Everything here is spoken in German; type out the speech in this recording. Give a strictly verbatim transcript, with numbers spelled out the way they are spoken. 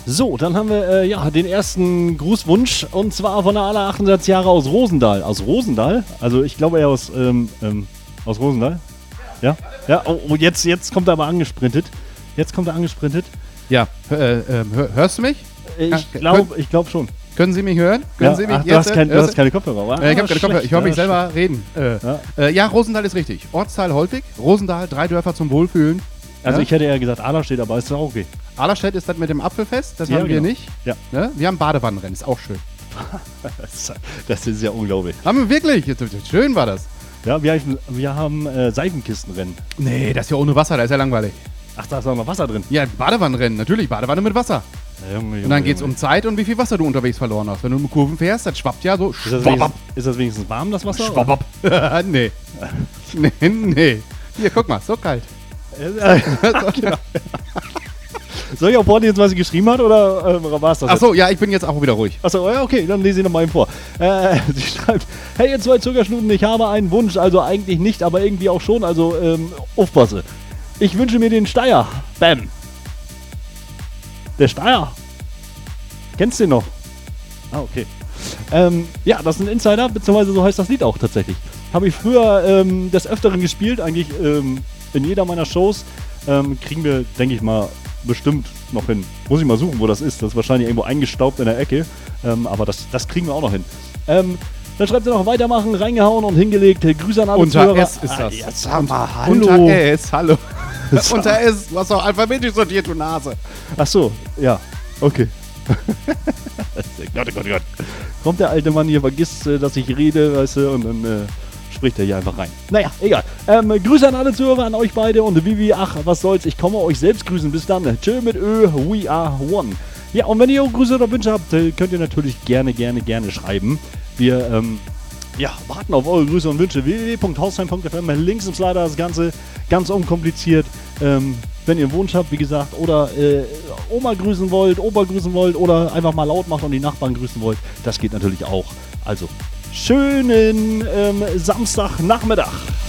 So, dann haben wir äh, ja den ersten Grußwunsch und zwar von der aller achtundsechzig Jahre aus Rosendahl. Aus Rosendahl? Also ich glaube eher aus, ähm, ähm, aus Rosendahl. Ja? Ja, oh, oh, jetzt, jetzt kommt er aber angesprintet. Jetzt kommt er angesprintet. Ja, äh, äh, hör, hörst du mich? Ich Ja, glaube ich glaub schon. Können Sie mich hören? Können Ja, Sie mich ach, du, jetzt, hast kein, äh, du hast keine Kopfhörer, wa? Äh, ich habe Ah, keine Kopfhörer. Ich höre mich ja, selber reden. Äh, Ja. äh, ja, Rosendahl ist richtig. Ortsteil Holtwig, Rosendahl, drei Dörfer zum Wohlfühlen. Also ja? ich hätte ja gesagt, Adlerstedt, aber ist auch okay. Ahlerstedt ist das mit dem Apfelfest, das Ja, haben wir genau. nicht. Ja. Ne? Wir haben Badewannenrennen, ist auch schön. Das, das ist ja unglaublich. Haben wir wirklich? Schön war das. Ja, wir, haben- wir haben äh, Seifenkistenrennen. Nee, das ist ja ohne Wasser, da ist ja langweilig. Ach, da ist auch noch Wasser drin. Ja, Badewannenrennen, natürlich, Badewanne mit Wasser. Ja, Junge, Junge, Und dann geht es Junge. um Zeit und wie viel Wasser du unterwegs verloren hast. Wenn du um Kurven fährst, das schwappt ja so. Ist das, wenigstens, ist das wenigstens warm, das Wasser? Schwapp ab. nee. nee. Nee. Hier, guck mal, so kalt. Äh, genau. Soll ich auch vorlesen, was sie geschrieben hat, oder äh, war es das? Achso, ja, ich bin jetzt auch wieder ruhig. Achso, ja, okay, dann lese ich nochmal eben vor. Äh, sie schreibt, hey ihr zwei Zuckerschnuten, ich habe einen Wunsch, also eigentlich nicht, aber irgendwie auch schon, also ähm, aufpasse. Ich wünsche mir den Steier. Bam. Der Steier. Kennst du den noch? Ah, okay. Ähm, ja, das ist ein Insider, beziehungsweise so heißt das Lied auch tatsächlich. Habe ich früher ähm, des Öfteren gespielt, eigentlich ähm, in jeder meiner Shows. Ähm, kriegen wir, denke ich mal, bestimmt noch hin. Muss ich mal suchen, wo das ist. Das ist wahrscheinlich irgendwo eingestaubt in der Ecke. Ähm, aber das, das kriegen wir auch noch hin. Ähm, dann schreibt sie noch weitermachen, reingehauen und hingelegt. Grüße an alle Unter Zuhörer. S ist das. Ah, ja, sag mal, Unter hallo. S, hallo. Unter S, du hast doch alphabetisch sortiert, du Nase. Ach so, ja. Okay. Gott, oh Gott, oh Gott. Kommt der alte Mann hier, vergisst, äh, dass ich rede, weißt du, und dann äh, spricht er hier einfach rein. Naja, egal. Ähm, Grüße an alle Zuhörer, an euch beide und Vivi, ach, was soll's, ich komme euch selbst grüßen. Bis dann. Chill mit Ö, we are one. Ja, und wenn ihr auch Grüße oder Wünsche habt, äh, könnt ihr natürlich gerne, gerne, gerne schreiben. Wir, ähm, ja, warten auf eure Grüße und Wünsche. w w w punkt hausheim punkt f m. Links im Slider das Ganze, ganz unkompliziert. Ähm, wenn ihr einen Wunsch habt, wie gesagt, oder äh, Oma grüßen wollt, Opa grüßen wollt oder einfach mal laut macht und die Nachbarn grüßen wollt, das geht natürlich auch. Also, schönen ähm, Samstagnachmittag.